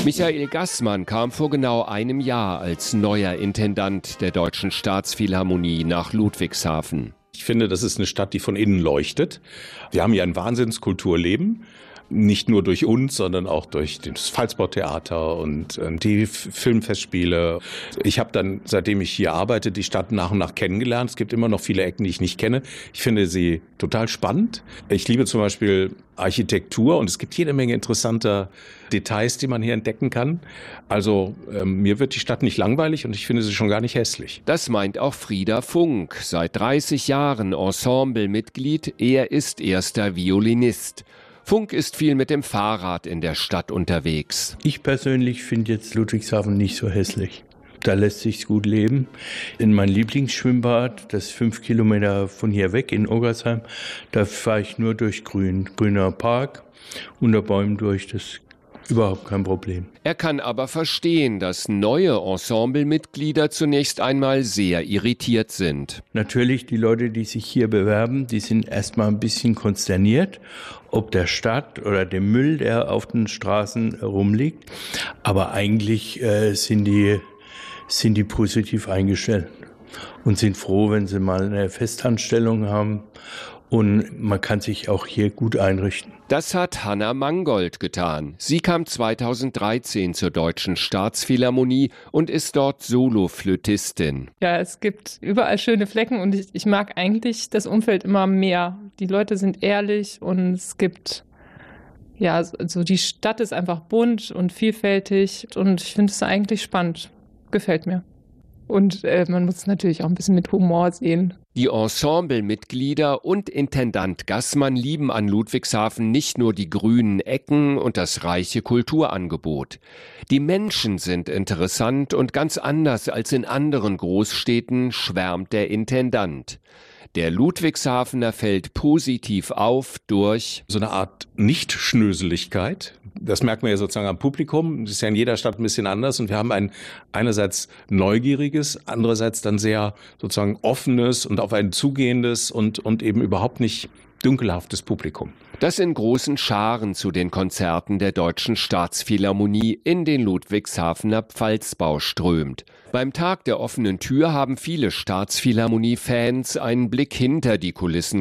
Michael Gassmann kam vor genau einem Jahr als neuer Intendant der Deutschen Staatsphilharmonie nach Ludwigshafen. Ich finde, das ist eine Stadt, die von innen leuchtet. Wir haben hier ein Wahnsinnskulturleben. Nicht nur durch uns, sondern auch durch das Pfalzbau-Theater und die Filmfestspiele. Ich habe dann, seitdem ich hier arbeite, die Stadt nach und nach kennengelernt. Es gibt immer noch viele Ecken, die ich nicht kenne. Ich finde sie total spannend. Ich liebe zum Beispiel Architektur und es gibt jede Menge interessanter Details, die man hier entdecken kann. Also mir wird die Stadt nicht langweilig und ich finde sie schon gar nicht hässlich. Das meint auch Frieder Funk, seit 30 Jahren Ensemblemitglied. Er ist erster Violinist. Funk ist viel mit dem Fahrrad in der Stadt unterwegs. Ich persönlich finde jetzt Ludwigshafen nicht so hässlich. Da lässt sich's gut leben. In mein Lieblingsschwimmbad, das ist 5 Kilometer von hier weg in Oggersheim, da fahre ich nur durch grüner Park, unter Bäumen durch, das ist überhaupt kein Problem. Er kann aber verstehen, dass neue Ensemblemitglieder zunächst einmal sehr irritiert sind. Natürlich, die Leute, die sich hier bewerben, die sind erstmal ein bisschen konsterniert, ob der Stadt oder dem Müll, der auf den Straßen rumliegt. Aber eigentlich sind die positiv eingestellt und sind froh, wenn sie mal eine Festanstellung haben. Und man kann sich auch hier gut einrichten. Das hat Hanna Mangold getan. Sie kam 2013 zur Deutschen Staatsphilharmonie und ist dort Soloflötistin. Ja, es gibt überall schöne Flecken und ich mag eigentlich das Umfeld immer mehr. Die Leute sind ehrlich und es gibt, ja, also die Stadt ist einfach bunt und vielfältig und ich finde es eigentlich spannend. Gefällt mir. Und man muss es natürlich auch ein bisschen mit Humor sehen. Die Ensemblemitglieder und Intendant Gassmann lieben an Ludwigshafen nicht nur die grünen Ecken und das reiche Kulturangebot. Die Menschen sind interessant und ganz anders als in anderen Großstädten, schwärmt der Intendant. Der Ludwigshafener fällt positiv auf durch so eine Art Nichtschnöseligkeit. Das merkt man ja sozusagen am Publikum. Das ist ja in jeder Stadt ein bisschen anders. Und wir haben ein einerseits neugieriges, andererseits dann sehr sozusagen offenes und auf einen zugehendes und eben überhaupt nicht dünkelhaftes Publikum. Das in großen Scharen zu den Konzerten der Deutschen Staatsphilharmonie in den Ludwigshafener Pfalzbau strömt. Beim Tag der offenen Tür haben viele Staatsphilharmonie-Fans einen Blick hinter die Kulissen